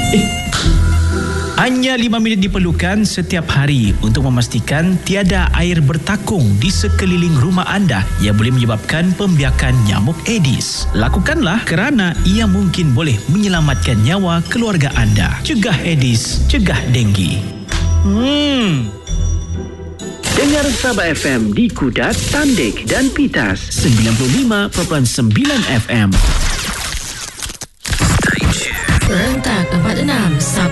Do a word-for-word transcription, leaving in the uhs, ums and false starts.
Eh, hanya lima minit diperlukan setiap hari untuk memastikan tiada air bertakung di sekeliling rumah anda yang boleh menyebabkan pembiakan nyamuk Aedes. Lakukanlah kerana ia mungkin boleh menyelamatkan nyawa keluarga anda. Cegah Aedes, cegah denggi. Hmm. Dengar Sabah F M di Kudat, Tandik dan Pitas sembilan puluh lima perpuluhan sembilan F M. Rentak empat enam